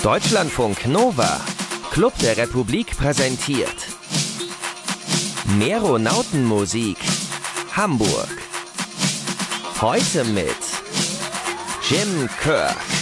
Deutschlandfunk Nova, Club der Republik präsentiert Meronautenmusik, Hamburg. Heute mit Jim Kirk.